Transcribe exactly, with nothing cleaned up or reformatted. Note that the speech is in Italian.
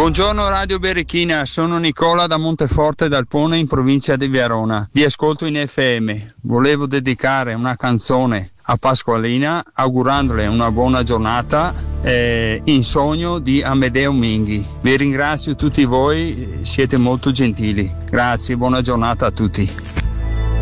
Buongiorno Radio Berichina, sono Nicola da Monteforte d'Alpone in provincia di Verona. Vi ascolto in F M. Volevo dedicare una canzone a Pasqualina augurandole una buona giornata eh, in sogno di Amedeo Minghi. Vi ringrazio tutti voi, siete molto gentili. Grazie, buona giornata a tutti.